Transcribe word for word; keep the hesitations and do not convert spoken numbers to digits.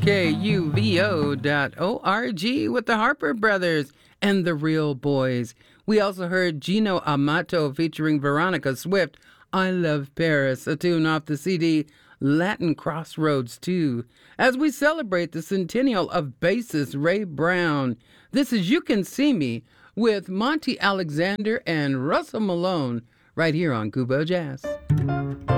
K U V O dot O R G with the Harper Brothers and the Real Boys. We also heard Gino Amato featuring Veronica Swift, I Love Paris, a tune off the C D Latin Crossroads two. As we celebrate the centennial of bassist Ray Brown, this is You Can See Me with Monty Alexander and Russell Malone right here on Kubo Jazz.